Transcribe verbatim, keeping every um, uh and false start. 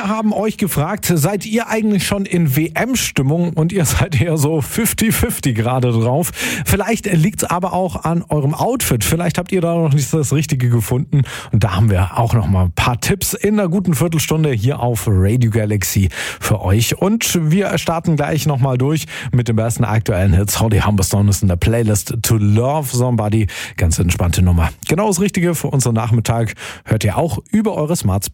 Wir haben euch gefragt, seid ihr eigentlich schon in W M-Stimmung und ihr seid eher so fünfzig fünfzig gerade drauf. Vielleicht liegt es aber auch an eurem Outfit. Vielleicht habt ihr da noch nicht das Richtige gefunden. Und da haben wir auch noch mal ein paar Tipps in einer guten Viertelstunde hier auf Radio Galaxy für euch. Und wir starten gleich noch mal durch mit den besten aktuellen Hits. Holly Humberstone ist in der Playlist To Love Somebody. Ganz entspannte Nummer. Genau das Richtige für unseren Nachmittag hört ihr auch über eure Smart